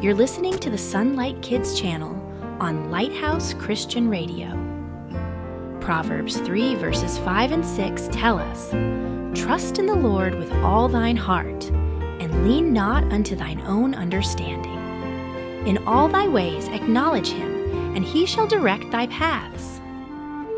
You're listening to the Sunlight Kids channel on Lighthouse Christian Radio. Proverbs 3 verses 5 and 6 tell us, "Trust in the Lord with all thine heart, and lean not unto thine own understanding. In all thy ways acknowledge him, and he shall direct thy paths.